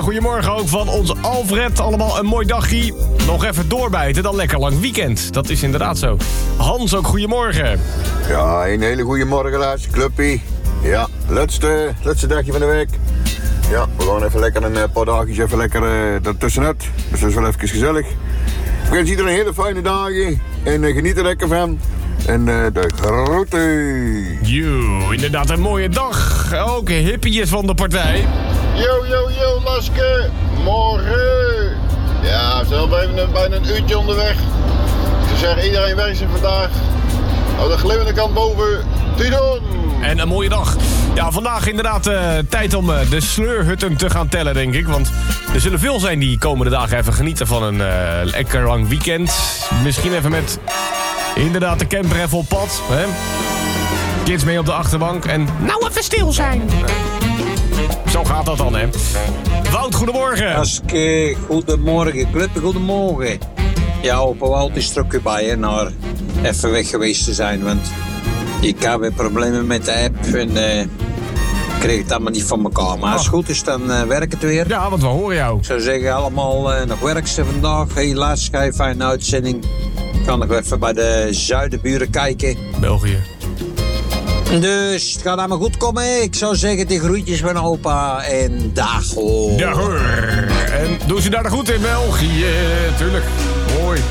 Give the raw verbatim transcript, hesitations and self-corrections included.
goedemorgen ook van ons Alfred. Allemaal een mooi dagje. Nog even doorbijten, dan lekker lang weekend. Dat is inderdaad zo. Hans, ook goedemorgen. Ja, een hele goede morgen, laatste clubpie. Ja, laatste, laatste dagje van de week. Ja, we gaan even lekker een paar dagjes even lekker uh, ertussenuit. Dus dat is wel even gezellig. Ik wens iedereen hele fijne dagen. En uh, geniet er lekker van. En uh, de groeten. Joe, inderdaad een mooie dag. Ook hippies van de partij. Yo, yo, yo, Laske. Morgen. Ja, we zijn al bijna, bijna een uurtje onderweg. Ik zou zeggen, iedereen wezen vandaag. Aan de glimmende kant boven. Tidon. En een mooie dag. Ja, vandaag inderdaad uh, tijd om uh, de sleurhutten te gaan tellen, denk ik. Want er zullen veel zijn die komende dagen even genieten van een uh, lekker lang weekend. Misschien even met inderdaad de camper even op pad. Hè? Kids mee op de achterbank en nou even stil zijn. Zo gaat dat dan, hè. Wout, goedemorgen. Aske, goedemorgen. Clubje, goedemorgen. Ja, opa Wout is er ook weer bij, hè, naar even weg geweest te zijn. Want ik heb weer problemen met de app en uh, kreeg het allemaal niet van elkaar. Maar als het goed is, dan uh, werkt het weer. Ja, want we horen jou. Ik zou zeggen, allemaal uh, nog werk ze vandaag. Helaas, schijf fijne uitzending. Kan ik even bij de zuidenburen kijken. België. Dus het gaat allemaal goed komen. Ik zou zeggen, de groetjes van opa en dag hoor. Ja hoor. En doen ze daar de goed in België? Tuurlijk. Mooi.